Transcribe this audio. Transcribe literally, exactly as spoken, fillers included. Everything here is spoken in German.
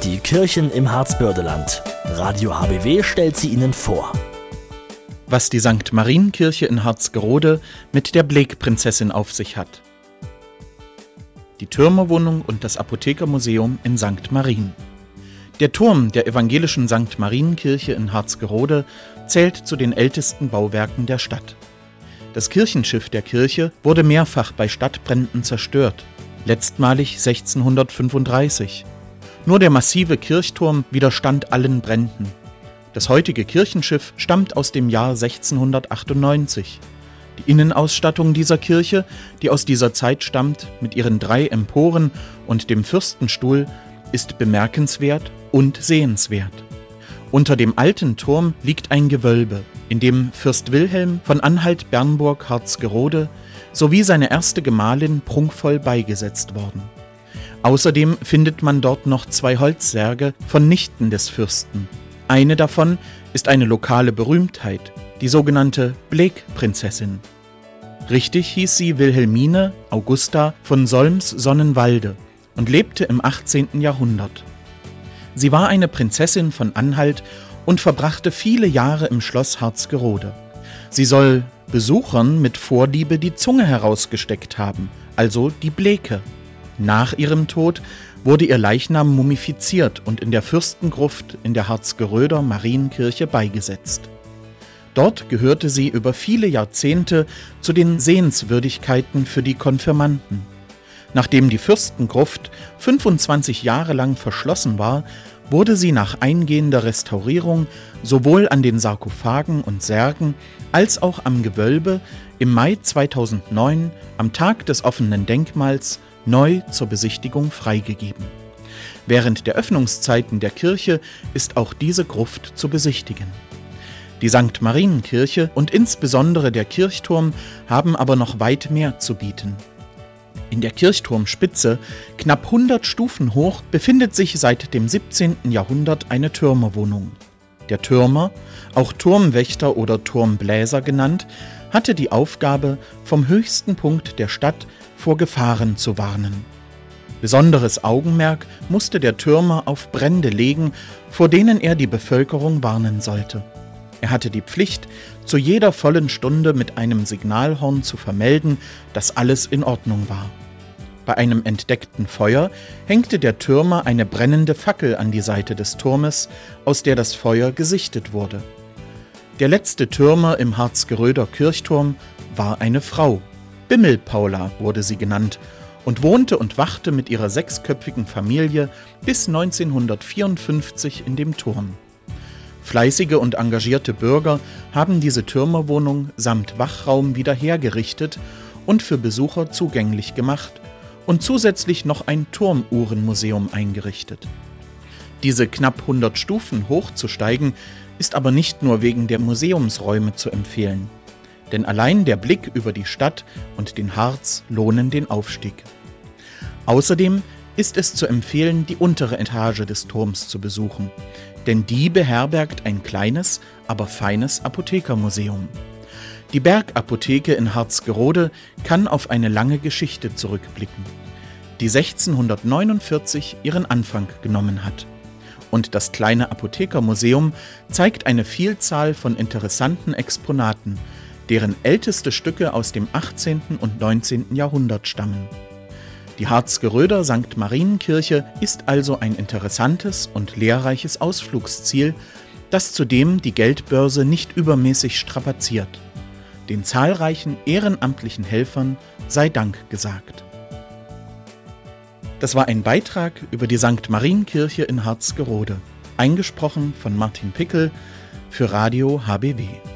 Die Kirchen im Harzbördeland. Radio H B W stellt sie Ihnen vor. Was die Sankt Marienkirche in Harzgerode mit der Bleek-Prinzessin auf sich hat. Die Türmerwohnung und das Apothekermuseum in Sankt Marien. Der Turm der evangelischen Sankt Marienkirche in Harzgerode zählt zu den ältesten Bauwerken der Stadt. Das Kirchenschiff der Kirche wurde mehrfach bei Stadtbränden zerstört, letztmalig sechzehnhundertfünfunddreißig. Nur der massive Kirchturm widerstand allen Bränden. Das heutige Kirchenschiff stammt aus dem Jahr sechzehnhundertachtundneunzig. Die Innenausstattung dieser Kirche, die aus dieser Zeit stammt, mit ihren drei Emporen und dem Fürstenstuhl, ist bemerkenswert und sehenswert. Unter dem alten Turm liegt ein Gewölbe, in dem Fürst Wilhelm von Anhalt-Bernburg-Harzgerode sowie seine erste Gemahlin prunkvoll beigesetzt worden. Außerdem findet man dort noch zwei Holzsärge von Nichten des Fürsten. Eine davon ist eine lokale Berühmtheit, die sogenannte Bleek-Prinzessin. Richtig hieß sie Wilhelmine Augusta von Solms-Sonnenwalde und lebte im achtzehnten Jahrhundert. Sie war eine Prinzessin von Anhalt und verbrachte viele Jahre im Schloss Harzgerode. Sie soll Besuchern mit Vorliebe die Zunge herausgesteckt haben, also die Bleke. Nach ihrem Tod wurde ihr Leichnam mumifiziert und in der Fürstengruft in der Harzgeröder Marienkirche beigesetzt. Dort gehörte sie über viele Jahrzehnte zu den Sehenswürdigkeiten für die Konfirmanden. Nachdem die Fürstengruft fünfundzwanzig Jahre lang verschlossen war, wurde sie nach eingehender Restaurierung sowohl an den Sarkophagen und Särgen als auch am Gewölbe im Mai zweitausendneun am Tag des offenen Denkmals neu zur Besichtigung freigegeben. Während der Öffnungszeiten der Kirche ist auch diese Gruft zu besichtigen. Die Sankt Marienkirche und insbesondere der Kirchturm haben aber noch weit mehr zu bieten. In der Kirchturmspitze, knapp hundert Stufen hoch, befindet sich seit dem siebzehnten Jahrhundert eine Türmerwohnung. Der Türmer, auch Turmwächter oder Turmbläser genannt, hatte die Aufgabe, vom höchsten Punkt der Stadt vor Gefahren zu warnen. Besonderes Augenmerk musste der Türmer auf Brände legen, vor denen er die Bevölkerung warnen sollte. Er hatte die Pflicht, zu jeder vollen Stunde mit einem Signalhorn zu vermelden, dass alles in Ordnung war. Bei einem entdeckten Feuer hängte der Türmer eine brennende Fackel an die Seite des Turmes, aus der das Feuer gesichtet wurde. Der letzte Türmer im Harzgeröder Kirchturm war eine Frau. Bimmel-Paula wurde sie genannt und wohnte und wachte mit ihrer sechsköpfigen Familie bis neunzehnhundertvierundfünfzig in dem Turm. Fleißige und engagierte Bürger haben diese Türmerwohnung samt Wachraum wieder hergerichtet und für Besucher zugänglich gemacht und zusätzlich noch ein Turmuhrenmuseum eingerichtet. Diese knapp hundert Stufen hochzusteigen, ist aber nicht nur wegen der Museumsräume zu empfehlen. Denn allein der Blick über die Stadt und den Harz lohnen den Aufstieg. Außerdem ist es zu empfehlen, die untere Etage des Turms zu besuchen, denn die beherbergt ein kleines, aber feines Apothekermuseum. Die Bergapotheke in Harzgerode kann auf eine lange Geschichte zurückblicken, die sechzehnhundertneunundvierzig ihren Anfang genommen hat. Und das kleine Apothekermuseum zeigt eine Vielzahl von interessanten Exponaten, deren älteste Stücke aus dem achtzehnten und neunzehnten Jahrhundert stammen. Die Harzgeröder Sankt Marienkirche ist also ein interessantes und lehrreiches Ausflugsziel, das zudem die Geldbörse nicht übermäßig strapaziert. Den zahlreichen ehrenamtlichen Helfern sei Dank gesagt. Das war ein Beitrag über die Sankt Marienkirche in Harzgerode, eingesprochen von Martin Pickel für Radio H B W.